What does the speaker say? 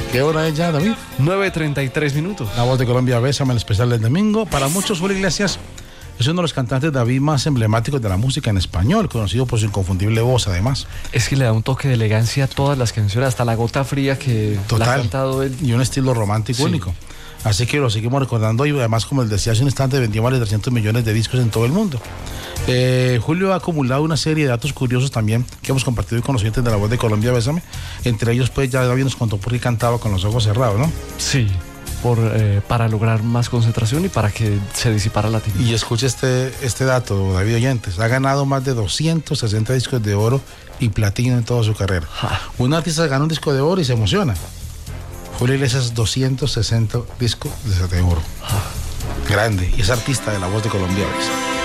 ¿Qué hora es ya, David? 9:33. La Voz de Colombia, Bésame, el especial del domingo. Para muchos, Julio Iglesias es uno de los cantantes, David, más emblemáticos de la música en español, conocido por su inconfundible voz, además. Es que le da un toque de elegancia a todas las canciones, hasta La Gota Fría que la ha cantado él. Y un estilo romántico único. Así que lo seguimos recordando y además, como les decía hace un instante, vendió más de 300 millones de discos en todo el mundo. Julio ha acumulado una serie de datos curiosos también que hemos compartido con los oyentes de La Voz de Colombia, Bésame. Entre ellos, pues ya David nos contó por qué cantaba con los ojos cerrados, ¿no? Sí, para lograr más concentración y para que se disipara la timidez. Y escuche este dato, David oyentes. Ha ganado más de 260 discos de oro y platino en toda su carrera. Un artista gana un disco de oro y se emociona. Julio Iglesias, 260 discos de oro. Grande. Y es artista de La Voz de Colombia, ¿ves?